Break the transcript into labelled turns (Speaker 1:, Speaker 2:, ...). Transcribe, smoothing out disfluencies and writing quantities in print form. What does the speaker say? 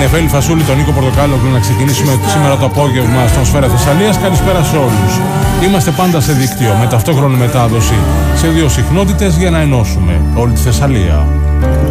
Speaker 1: Νεφέλη Φασούλη, τον Νίκο Πορτοκάλογλου να ξεκινήσουμε σήμερα το απόγευμα στον Σφαίρα Θεσσαλίας. Καλησπέρα σε όλους. Είμαστε πάντα σε δίκτυο με ταυτόχρονη μετάδοση σε δύο συχνότητες για να ενώσουμε όλη τη Θεσσαλία.